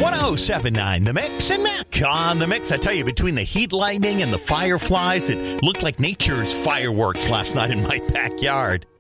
1079 The Mix and Mac on The Mix. I tell you, between the heat lightning and the fireflies, it looked like nature's fireworks last night in my backyard.